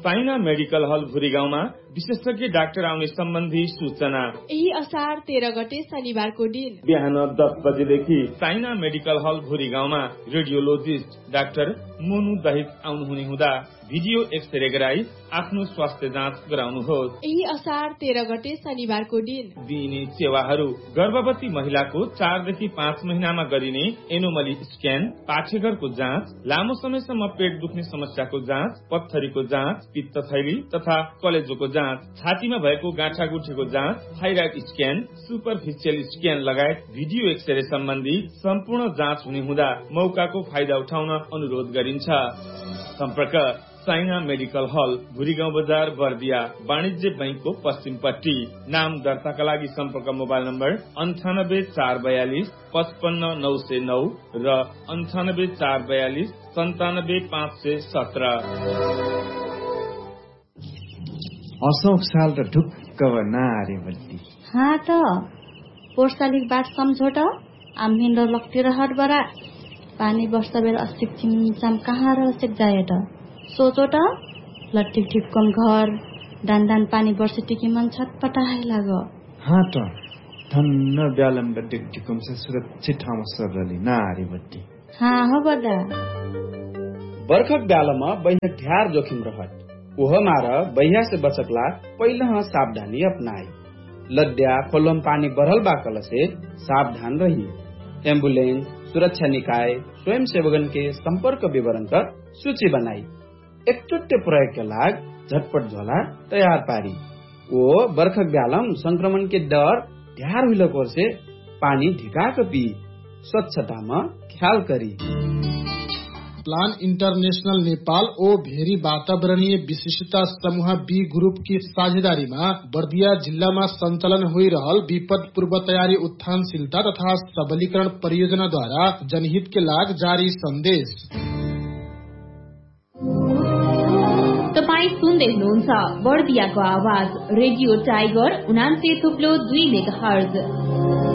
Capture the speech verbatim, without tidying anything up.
Saina medical हल भुरी गाउँमा विशेषज्ञ doctor आउने सम्बन्धी सूचना। यही असार तेह्र गते शनिबारको दिन बिहान दस बजेदेखि साइना मेडिकल हल भुरी गाउँमा रेडियोलोजिस्ट डाक्टर मोनु दहित आउनुहुने हुँदा भिडियो एक्सरे गराई आफ्नो स्वास्थ्य जाँच गराउनुहोस्। यही असार तेह्र गते शनिबारको दिन दिइने सेवाहरू गर्भवती महिलाको चारदेखि पाँच महिनामा गरिने एनोमली स्क्यान, पाठेघरको जाँच, लामो समयसम्म पेट दुख्ने समस्याको जाँच, पत्थरीको जाँच, पित्तथैली तथा कलेजोको जाँच, छातीमा भएको गाँठागुठीको जाँच, थाइराइड स्क्यान, सुपरफिसियल स्क्यान लगायत भिडियो एक्सरे सम्बन्धी सम्पूर्ण जाँच हुने हुँदा मौकाको फाइदा उठाउन अनुरोध गरिन्छ। सम्पर्क साइना मेडिकल हल भुरीगाउँ बजार बर्दिया वाणिज्य बैंकको पश्चिमपट्टि। नाम दर्ताका लागि सम्पर्क मोबाइल नम्बर अन्ठानब्बे चार बयालिस पचपन्न नौ सय नौ र अन्ठानब्बे चार बयालिस सन्तानब्बे पाँच सय सत्र। अशोक साल र ढुक्क नारे बल्ती हाँ त पोर्सालिक बाट सम्झोट आम्हिन र लक्तिर हट बरा पानी वर्षा बेर अस्तिक चिमचाम कहाँ र सेक जाए त सोचो त लट्ठिक ठिक्कम घर दान दान पानी वर्षे टिकी मन छटपटाए लाग। हाँ त धन्न ब्यालम डिक डिकम से सुरक्षित ठाउँमा सरली नारी बत्ती। हाँ हो बदा बर्खक ब्यालमा बैहा ढ्यार जोखिम रहत ओह मार बैहा से बचकला पहिला सावधानी अपनाई। लद्या खोलम पानी बढ़ल बाकल से सावधान रही। एम्बुलेंस, सुरक्षा निकाय, स्वयं सेवकन के संपर्क विवरण का सूची बनाई। एकचोटे प्रयोग के लाग झटपट झोला तैयार पारी। वो बर्खक ब्यालम संक्रमण के डर ढ्यार हुइलको से पानी ढिकाक पी स्वच्छता में ख्याल करी। प्लान इंटरनेशनल नेपाल ओ भेरी वातावरणीय विशिष्टता समूह बी ग्रुप की साझेदारी में बर्दिया जिला में संचालन हुई रहल विपद पूर्व तैयारी उत्थानशीलता तथा सबलीकरण परियोजना द्वारा जनहित के लाग जारी संदेश। तपाईं सुन्दै हुनुहुन्छ बर्दियाको आवाज रेडियो टाइगर उनान्से थुप्लो दुई मेगाहर्ज।